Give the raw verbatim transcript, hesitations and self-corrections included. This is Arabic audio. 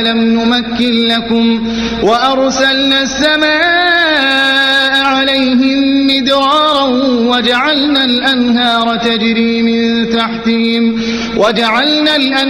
لم نمكن لكم وأرسلنا السماء عليهم مدرارا وجعلنا الأنهار تجري من تحتهم وجعلنا الأنهار